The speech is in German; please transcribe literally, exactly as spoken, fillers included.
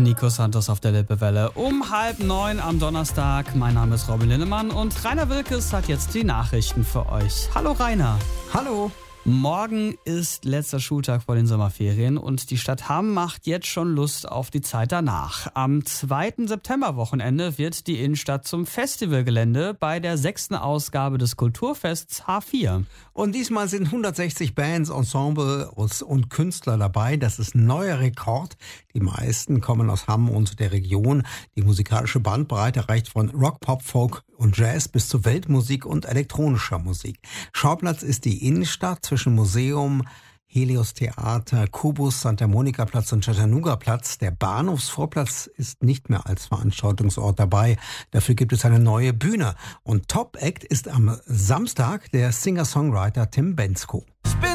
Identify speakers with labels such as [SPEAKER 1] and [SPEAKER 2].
[SPEAKER 1] Nico Santos auf der Lippewelle um halb neun am Donnerstag. Mein Name ist Robin Linnemann und Rainer Wilkes hat jetzt die Nachrichten für euch. Hallo Rainer.
[SPEAKER 2] Hallo.
[SPEAKER 1] Morgen ist letzter Schultag vor den Sommerferien und die Stadt Hamm macht jetzt schon Lust auf die Zeit danach. Am zweiten Septemberwochenende wird die Innenstadt zum Festivalgelände bei der sechsten Ausgabe des Kulturfests H vier.
[SPEAKER 2] Und diesmal sind hundertsechzig Bands, Ensemble und Künstler dabei. Das ist ein neuer Rekord. Die meisten kommen aus Hamm und der Region. Die musikalische Bandbreite reicht von Rock, Pop, Folk und Jazz bis zu Weltmusik und elektronischer Musik. Schauplatz ist die Innenstadt zwischen Museum, Helios Theater, Kubus, Santa Monica Platz und Chattanooga Platz. Der Bahnhofsvorplatz ist nicht mehr als Veranstaltungsort dabei. Dafür gibt es eine neue Bühne. Und Top Act ist am Samstag der Singer-Songwriter Tim Bendzko.